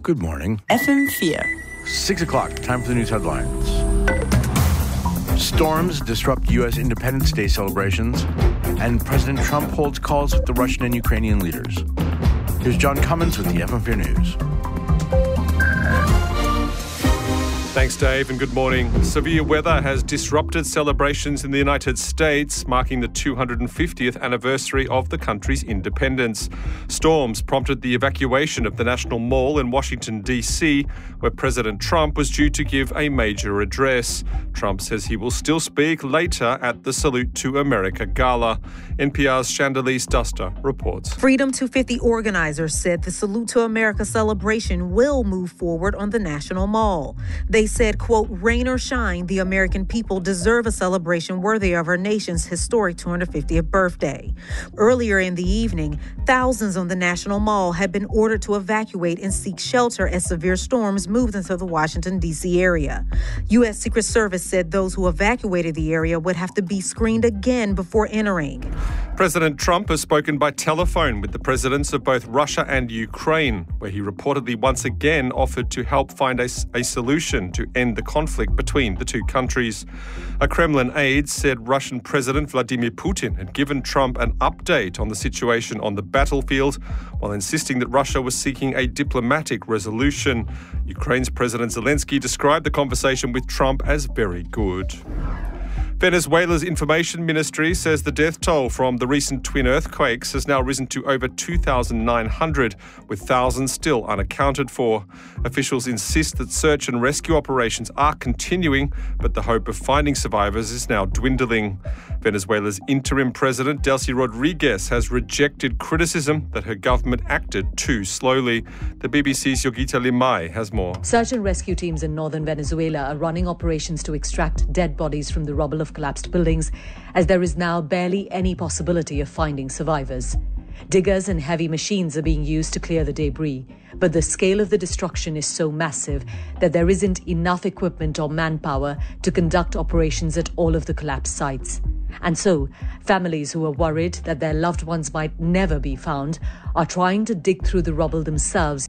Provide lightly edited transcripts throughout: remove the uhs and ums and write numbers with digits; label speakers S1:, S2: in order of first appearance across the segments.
S1: Good morning.
S2: FM4.
S1: 6 o'clock, time for the news headlines. Storms disrupt U.S. Independence Day celebrations, and President Trump holds calls with the Russian and Ukrainian leaders. Here's John Cummins with the FM4 News.
S3: Thanks, Dave, and good morning. Severe weather has disrupted celebrations in the United States, marking the 250th anniversary of the country's independence. Storms prompted the evacuation of the National Mall in Washington, D.C., where President Trump was due to give a major address. Trump says he will still speak later at the Salute to America Gala. NPR's Chandelize Duster reports.
S4: Freedom 250 organizers said the Salute to America celebration will move forward on the National Mall. They said, quote, rain or shine, the American people deserve a celebration worthy of our nation's historic 250th birthday. Earlier in the evening, thousands on the National Mall had been ordered to evacuate and seek shelter as severe storms moved into the Washington, D.C. area. U.S. Secret Service said those who evacuated the area would have to be screened again before entering.
S3: President Trump has spoken by telephone with the presidents of both Russia and Ukraine, where he reportedly once again offered to help find a solution to end the conflict between the two countries. A Kremlin aide said Russian President Vladimir Putin had given Trump an update on the situation on the battlefield, while insisting that Russia was seeking a diplomatic resolution. Ukraine's President Zelensky described the conversation with Trump as very good. Venezuela's information ministry says the death toll from the recent twin earthquakes has now risen to over 2,900, with thousands still unaccounted for. Officials insist that search and rescue operations are continuing, but the hope of finding survivors is now dwindling. Venezuela's interim president, Delcy Rodriguez, has rejected criticism that her government acted too slowly. The BBC's Yogita Limai has more.
S5: Search and rescue teams in northern Venezuela are running operations to extract dead bodies from the rubble of collapsed buildings, as there is now barely any possibility of finding survivors. Diggers and heavy machines are being used to clear the debris, but the scale of the destruction is so massive that there isn't enough equipment or manpower to conduct operations at all of the collapsed sites. And so, families who are worried that their loved ones might never be found are trying to dig through the rubble themselves.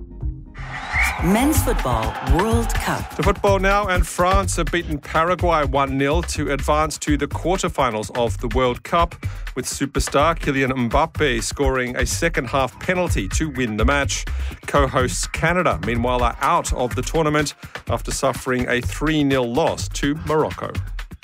S2: Men's Football World Cup.
S3: The football now, and France have beaten Paraguay 1-0 to advance to the quarterfinals of the World Cup, with superstar Kylian Mbappe scoring a second-half penalty to win the match. Co-hosts Canada, meanwhile, are out of the tournament after suffering a 3-0 loss to Morocco.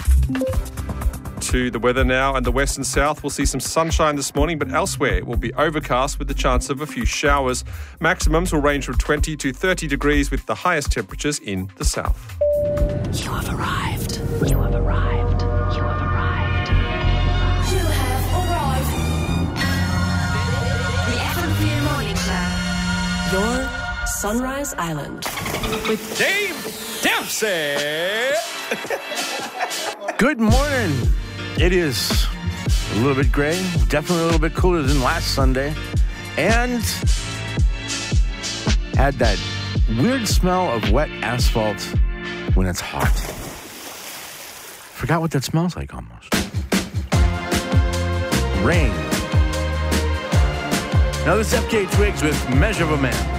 S3: To the weather now, and the west and south will see some sunshine this morning, but elsewhere it will be overcast with the chance of a few showers. Maximums will range from 20 to 30 degrees with the highest temperatures in the south.
S2: You have arrived. You have arrived. You have arrived. You have arrived. The FM4 Morning Show. Your Sunrise Island.
S3: With Dave Dempsey.
S1: Good morning. It is a little bit gray, definitely a little bit cooler than last Sunday, and had that weird smell of wet asphalt when it's hot. Forgot what that smells like almost. Rain. Now this is FK Twigs with Measure of a Man.